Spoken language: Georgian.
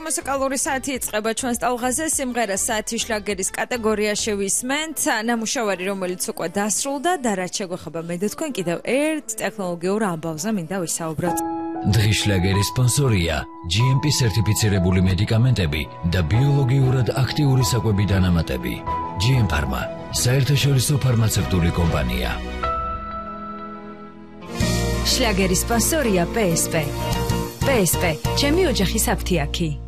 მუსიკალური საათი იწყება ჩვენს ტალღაზე. სიმღერა საათის შლაგერის კატეგორიაში ვისმენთ. ნამუშევარი, რომელიც უკვე დასრულდა და რაც შეგვეხება მე და თქვენ კიდევ ერთ ტექნოლოგიურ ამბავზე მინდა ვისაუბროთ. დღის შლაგერის სპონსორია GMP სერტიფიცირებული მედიკამენტები და ბიოლოგიურად აქტიური საკვები დანამატები. GM Pharma, საერთაშორისო ფარმაცევტული კომპანია. შლაგერის სპონსორია PSP. PSP, ჩემი ოჯახის აფთიაქი.